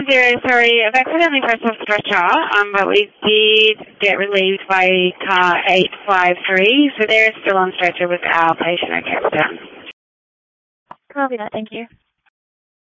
110, sorry, I've accidentally pressed off stretcher, but we did get relieved by car 853, so they're still on stretcher with our patient. Okay, done. Copy that, thank you.